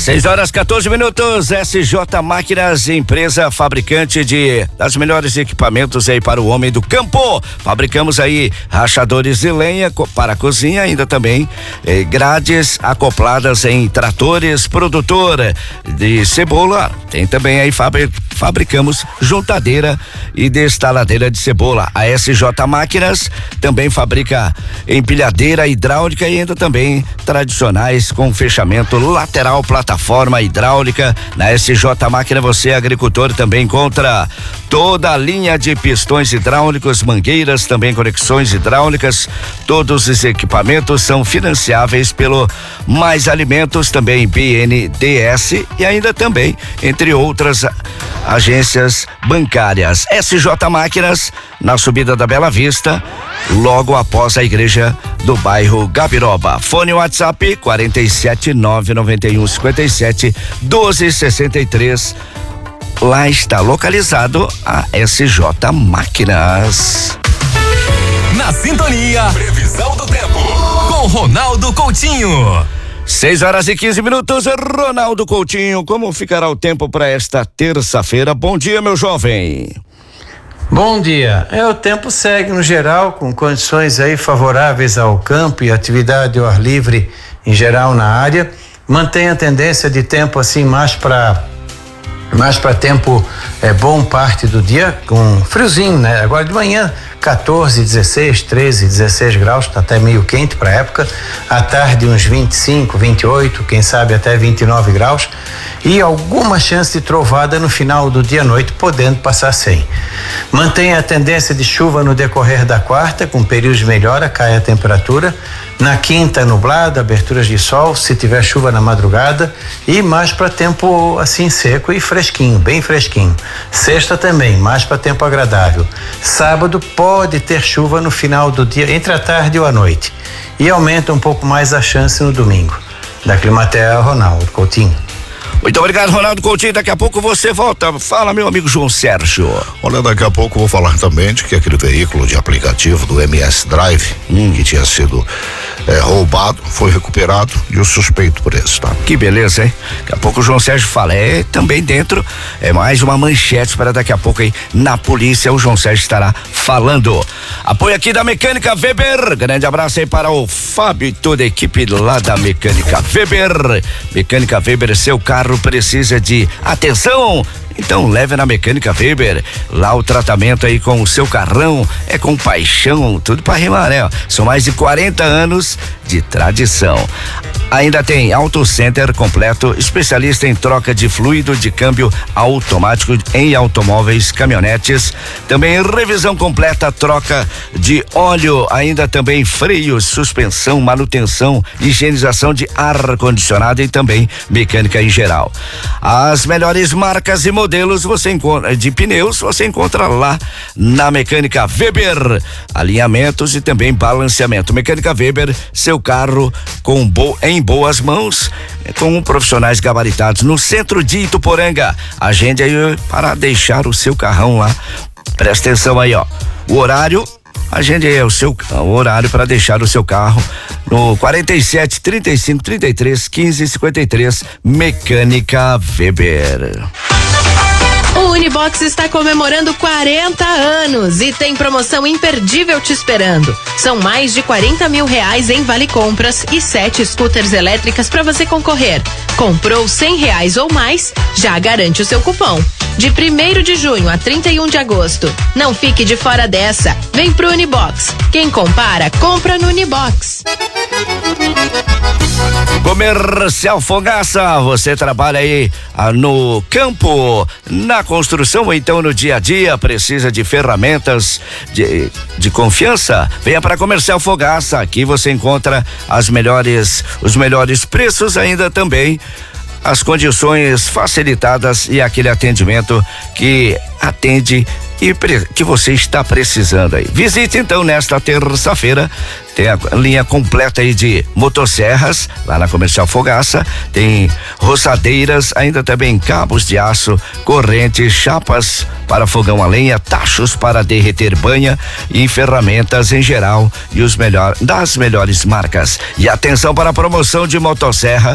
6h14. SJ Máquinas, empresa fabricante das melhores equipamentos aí para o homem do campo. Fabricamos aí rachadores de lenha para a cozinha, ainda também grades acopladas em tratores, produtora de cebola. Tem também aí fabricamos juntadeira e destaladeira de cebola. A SJ Máquinas também fabrica empilhadeira hidráulica e ainda também tradicionais com fechamento lateral, plataforma hidráulica. Na SJ Máquina você, agricultor, também encontra toda a linha de pistões hidráulicos, mangueiras, também conexões hidráulicas. Todos os equipamentos são financiáveis pelo Mais Alimentos, também BNDES e ainda também entre outras agências bancárias. SJ Máquinas, na subida da Bela Vista, logo após a igreja do bairro Gabiroba. Fone WhatsApp 47991571263. Lá está localizado a SJ Máquinas. Na sintonia, previsão do tempo com Ronaldo Coutinho. 6h15. Ronaldo Coutinho, como ficará o tempo para esta terça-feira? Bom dia, meu jovem. Bom dia. O tempo segue no geral com condições aí favoráveis ao campo e atividade ao ar livre em geral na área. Mantém a tendência de tempo assim mais para tempo bom parte do dia, com friozinho, né? Agora de manhã 14, 16, 13, 16 graus, tá até meio quente para época. À tarde uns 25, 28, quem sabe até 29 graus. E alguma chance de trovada no final do dia à noite, podendo passar sem. Mantém a tendência de chuva no decorrer da quarta, com períodos de melhora, cai a temperatura. Na quinta, nublado, aberturas de sol, se tiver chuva na madrugada, e mais para tempo assim seco e fresquinho, bem fresquinho. Sexta também, mais para tempo agradável. Sábado pode ter chuva no final do dia, entre a tarde ou a noite. E aumenta um pouco mais a chance no domingo. Da Climatea, Ronaldo Coutinho. Muito obrigado, Ronaldo Coutinho. Daqui a pouco você volta. Fala, meu amigo João Sérgio. Olha, daqui a pouco eu vou falar também de que aquele veículo de aplicativo do MS Drive, que tinha sido roubado, foi recuperado e o suspeito preso, tá? Que beleza, hein? Daqui a pouco o João Sérgio fala. Também dentro, mais uma manchete para daqui a pouco aí na polícia. O João Sérgio estará falando. Apoio aqui da Mecânica Weber. Grande abraço aí para o Fábio e toda a equipe lá da Mecânica Weber. Mecânica Weber, seu carro precisa de atenção? Então leve na Mecânica Weber. Lá o tratamento aí com o seu carrão é com paixão, tudo para rimar, né? São mais de 40 anos de tradição. Ainda tem Auto Center completo, especialista em troca de fluido de câmbio automático em automóveis, caminhonetes. Também revisão completa, troca de óleo, ainda também freios, suspensão, manutenção, higienização de ar-condicionado e também mecânica em geral. As melhores marcas e modelos você encontra de pneus, você encontra lá na Mecânica Weber. Alinhamentos e também balanceamento. Mecânica Weber, seu carro em boas mãos, com profissionais gabaritados no centro de Ituporanga. Agende aí para deixar o seu carrão lá. Presta atenção aí, ó. O horário, agende aí o horário para deixar o seu carro no 47 35 33 15 53. Mecânica Weber. O Unibox está comemorando 40 anos e tem promoção imperdível te esperando. São mais de R$40 mil em vale compras e 7 scooters elétricas para você concorrer. Comprou R$100 ou mais, já garante o seu cupom. De 1º de junho a 31 de agosto. Não fique de fora dessa. Vem pro Unibox. Quem compara, compra no Unibox. Comercial Fogaça, você trabalha aí no campo, na construção ou então no dia a dia, precisa de ferramentas de confiança? Venha para Comercial Fogaça, aqui você encontra os melhores preços, ainda também as condições facilitadas e aquele atendimento que atende e que você está precisando aí. Visite então nesta terça-feira, tem a linha completa aí de motosserras lá na Comercial Fogaça, tem roçadeiras, ainda também cabos de aço, correntes, chapas para fogão a lenha, tachos para derreter banha e ferramentas em geral e das melhores marcas. E atenção para a promoção de motosserra